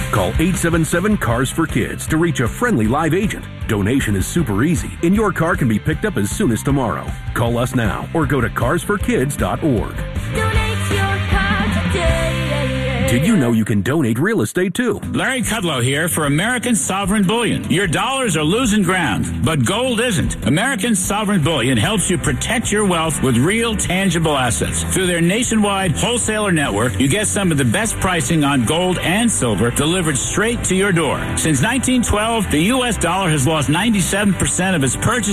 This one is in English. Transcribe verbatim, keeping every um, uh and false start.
Call eight seven seven, C A R S for Kids to reach a friendly live agent. Donation is super easy, and your car can be picked up as soon as tomorrow. Call us now or go to cars for kids dot org. Donate your car today. Did you know you can donate real estate too? Larry Kudlow here for American Sovereign Bullion. Your dollars are losing ground, but gold isn't. American Sovereign Bullion helps you protect your wealth with real, tangible assets. Through their nationwide wholesaler network, you get some of the best pricing on gold and silver delivered straight to your door. Since nineteen twelve, the U S dollar has lost ninety-seven percent of its purchase